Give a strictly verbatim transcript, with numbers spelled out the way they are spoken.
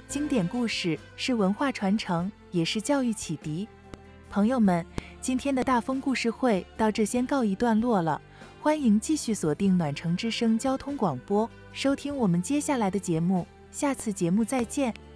经典故事是文化传承，也是教育启迪。朋友们，今天的大风故事会到这先告一段落了，欢迎继续锁定暖城之声交通广播，收听我们接下来的节目，下次节目再见。